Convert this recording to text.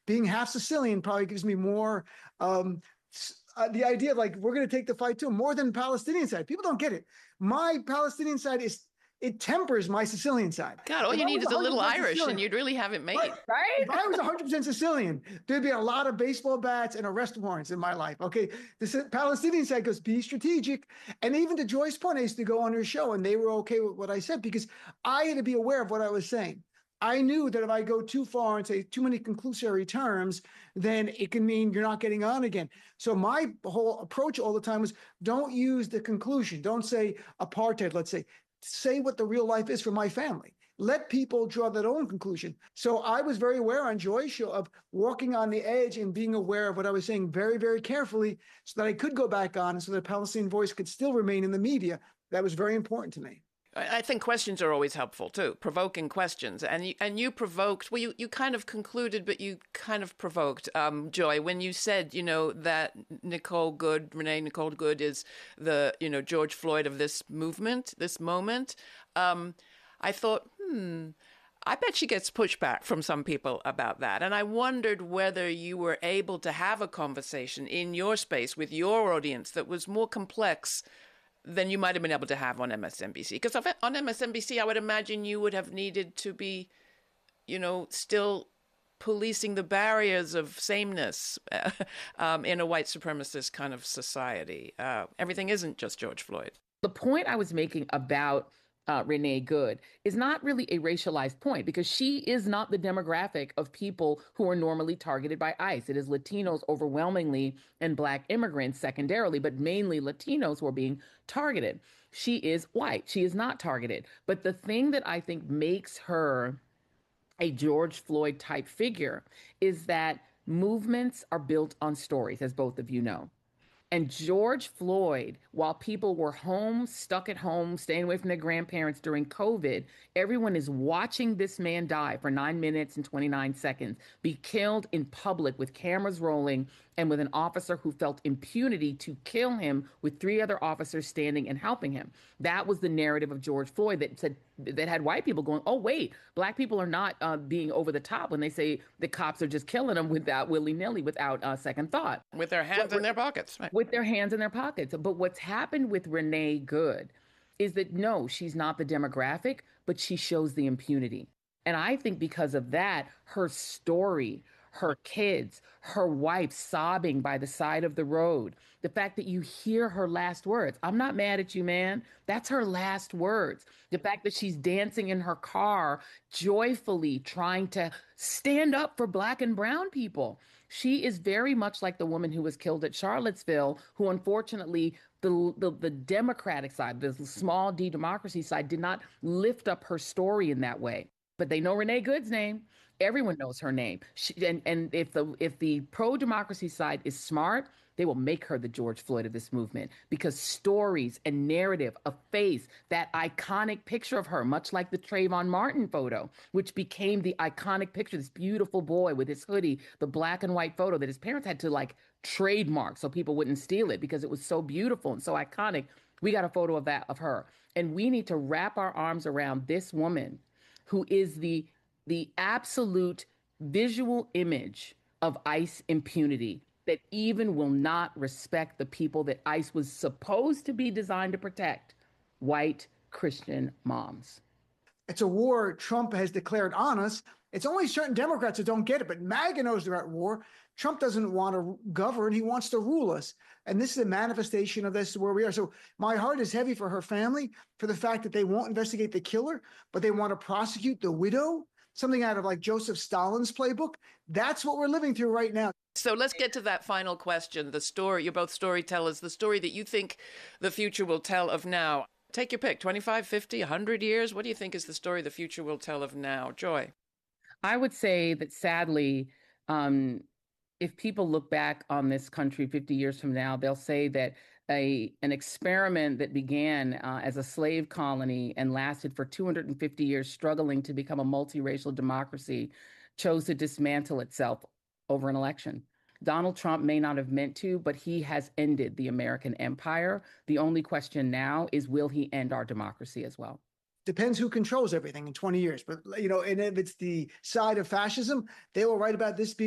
being half Sicilian probably gives me more the idea of like, we're going to take the fight to more than Palestinian side. People don't get it. My Palestinian side it tempers my Sicilian side. God, all you need is a little Irish Sicilian, and you'd really have it made. Right? If I was 100% Sicilian, there'd be a lot of baseball bats and arrest warrants in my life. Okay. The Palestinian side goes, be strategic. And even to Joyce Point, I used to go on her show and they were okay with what I said because I had to be aware of what I was saying. I knew that if I go too far and say too many conclusory terms, then it can mean you're not getting on again. So my whole approach all the time was don't use the conclusion. Don't say apartheid, let's say what the real life is for my family. Let people draw their own conclusion. So I was very aware on Joy's show of walking on the edge and being aware of what I was saying very, very carefully so that I could go back on and so that Palestinian voice could still remain in the media. That was very important to me. I think questions are always helpful too, provoking questions. And you provoked, well, you kind of concluded, but you kind of provoked, Joy, when you said, that Renee Nicole Good is the, George Floyd of this movement, this moment. I thought, I bet she gets pushback from some people about that. And I wondered whether you were able to have a conversation in your space with your audience that was more complex than you might have been able to have on MSNBC. Because on MSNBC, I would imagine you would have needed to be, still policing the barriers of sameness in a white supremacist kind of society. Everything isn't just George Floyd. The point I was making about Renee Good is not really a racialized point because she is not the demographic of people who are normally targeted by ICE. It is Latinos overwhelmingly and Black immigrants secondarily, but mainly Latinos who are being targeted. She is white. She is not targeted. But the thing that I think makes her a George Floyd type figure is that movements are built on stories, as both of you know. And George Floyd, while people were home, stuck at home, staying away from their grandparents during COVID, everyone is watching this man die for 9 minutes and 29 seconds, be killed in public with cameras rolling and with an officer who felt impunity to kill him with 3 other officers standing and helping him. That was the narrative of George Floyd that had white people going, oh, wait, Black people are not being over the top when they say the cops are just killing them without willy-nilly, without second thought. With their hands in their pockets. Right. With their hands in their pockets. But what's happened with Renee Good is that, no, she's not the demographic, but she shows the impunity. And I think because of that, her story, her kids, her wife sobbing by the side of the road, the fact that you hear her last words, I'm not mad at you, man. That's her last words. The fact that she's dancing in her car, joyfully trying to stand up for Black and brown people. She is very much like the woman who was killed at Charlottesville, who unfortunately the Democratic side, the small D democracy side, did not lift up her story in that way. But they know Renee Good's name. Everyone knows her name. And if the pro-democracy side is smart, they will make her the George Floyd of this movement because stories and narrative, a face, that iconic picture of her, much like the Trayvon Martin photo, which became the iconic picture, this beautiful boy with his hoodie, the black and white photo that his parents had to trademark so people wouldn't steal it because it was so beautiful and so iconic. We got a photo of that, of her. And we need to wrap our arms around this woman who is the absolute visual image of ICE impunity that even will not respect the people that ICE was supposed to be designed to protect, white Christian moms. It's a war Trump has declared on us. It's only certain Democrats that don't get it, but MAGA knows they're at war. Trump doesn't want to govern. He wants to rule us. And this is a manifestation of this where we are. So my heart is heavy for her family, for the fact that they won't investigate the killer, but they want to prosecute the widow, something out of like Joseph Stalin's playbook. That's what we're living through right now. So let's get to that final question. The story, you're both storytellers, the story that you think the future will tell of now. Take your pick, 25, 50, 100 years. What do you think is the story the future will tell of now? Joy. I would say that sadly, if people look back on this country 50 years from now, they'll say that an experiment that began as a slave colony and lasted for 250 years, struggling to become a multiracial democracy, chose to dismantle itself over an election. Donald Trump may not have meant to, but he has ended the American empire. The only question now is, will he end our democracy as well? Depends who controls everything in 20 years. But, and if it's the side of fascism, they will write about this being